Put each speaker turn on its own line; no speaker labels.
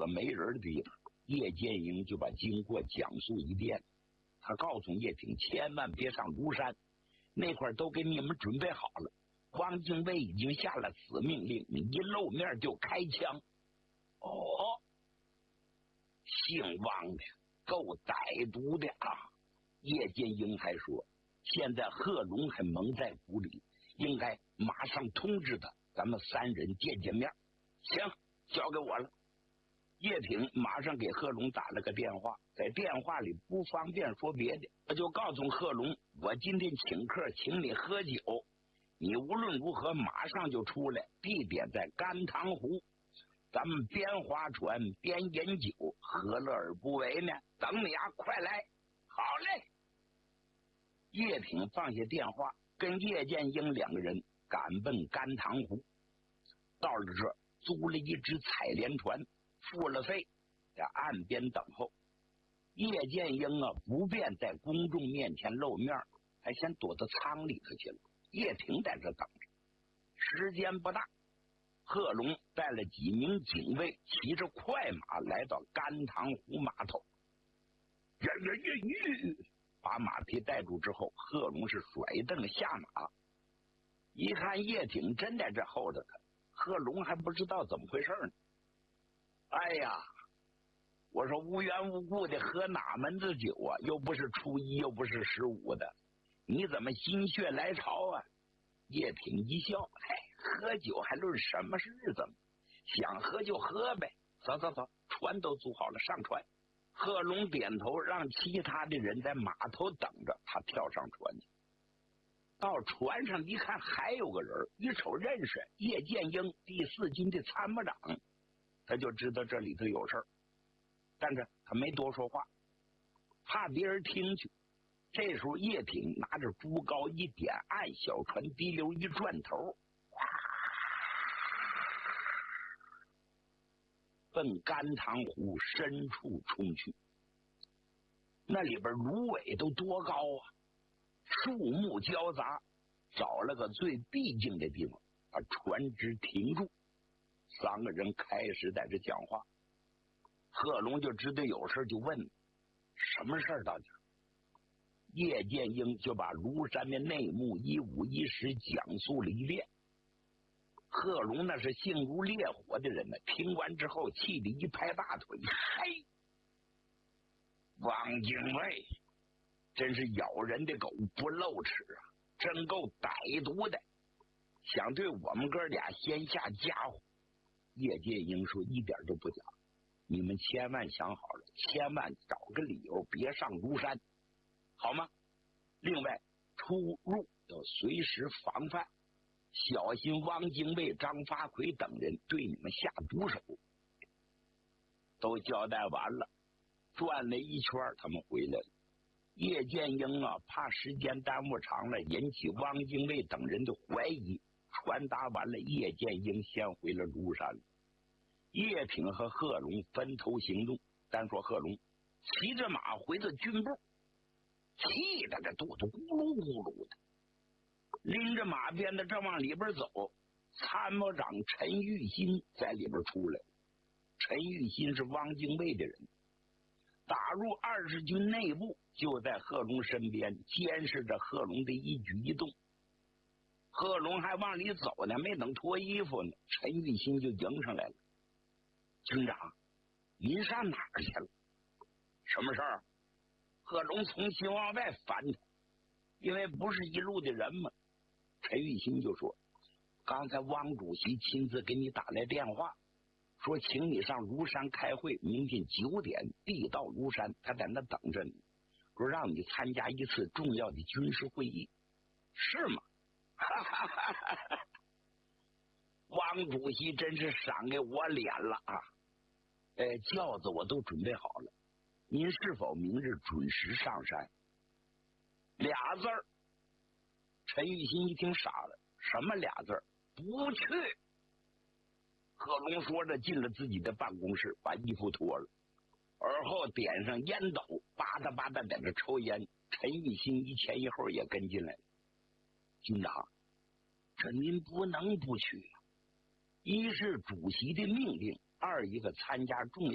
个没人的地方，叶剑英就把经过讲述一遍。他告诉叶挺，千万别上庐山，那块都给你们准备好了。汪精卫已经下了死命令，你一露面就开枪。哦，姓汪的够歹毒的啊！叶剑英还说，现在贺龙还蒙在鼓里，应该马上通知他，咱们三人见面。行，交给我了。叶挺马上给贺龙打了个电话，在电话里不方便说别的，他就告诉贺龙，我今天请客，请你喝酒，你无论如何马上就出来，地点在甘棠湖，咱们边划船边饮酒，何乐而不为呢？等你啊，快来！好嘞。叶挺放下电话，跟叶剑英两个人赶奔甘棠湖。到了这，租了一只采莲船，付了费，在岸边等候。叶剑英啊，不便在公众面前露面，还先躲到舱里头去了。叶挺在这等着。时间不大，贺龙带了几名警卫，骑着快马来到甘棠湖码头。把马匹带住之后，贺龙是甩蹬下马。一看叶挺真在这候着他，贺龙还不知道怎么回事呢。哎呀，我说无缘无故的喝哪门子酒啊？又不是初一，又不是15的，你怎么心血来潮啊？叶挺一笑，嘿，喝酒还论什么日子吗？想喝就喝呗，走走走，船都租好了，上船。贺龙点头，让其他的人在码头等着，他跳上船去。到船上一看，还有个人，一瞅认识，叶剑英，第4军的参谋长，他就知道这里头有事儿，但是他没多说话，怕别人听去。这时候叶挺拿着竹篙一点，按小船滴溜一转头，奔甘棠湖深处冲去。那里边芦苇都多高啊，树木交杂，找了个最僻静的地方，把船只停住。3个人开始在这讲话。贺龙就知道有事，就问什么事儿到底。叶剑英就把庐山的内幕一五一十讲述了一遍。贺龙那是性如烈火的人呢，听完之后气得一拍大腿，嘿，汪精卫真是咬人的狗不露齿啊，真够歹毒的，想对我们哥俩先下家伙。叶剑英说，一点都不假，你们千万想好了，千万找个理由别上庐山，好吗？另外出入要随时防范，小心汪精卫、张发奎等人对你们下毒手。都交代完了，转了一圈，他们回来了。叶剑英啊，怕时间耽误长了，引起汪精卫等人的怀疑，传达完了，叶剑英先回了庐山。叶挺和贺龙分头行动，单说贺龙骑着马回到军部，气得这肚子咕噜咕噜的，拎着马鞭子正往里边走。参谋长陈玉新在里边出来。陈玉新是汪精卫的人，打入20军内部，就在贺龙身边监视着贺龙的一举一动。贺龙还往里走呢，没等脱衣服呢，陈玉新就迎上来了。军长，您上哪儿去了？什么事儿？贺龙从心往外翻他，因为不是一路的人嘛。陈玉新就说，刚才汪主席亲自给你打来电话，说请你上庐山开会，明天9点必到庐山，他在那等着你，说让你参加一次重要的军事会议。是吗？汪主席真是赏给我脸了啊！轿子我都准备好了，您是否明日准时上山？2字儿。陈玉新一听傻了，什么2字儿？不去。贺龙说着进了自己的办公室，把衣服脱了，而后点上烟斗，吧嗒吧嗒在这抽烟。陈玉新一前一后也跟进来了。军长，这您不能不去啊！一是主席的命令，2一个参加重要